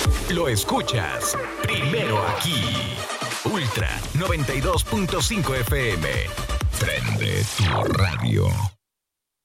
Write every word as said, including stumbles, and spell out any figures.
Lo escuchas primero aquí. Ultra noventa y dos punto cinco F M. Prende tu radio.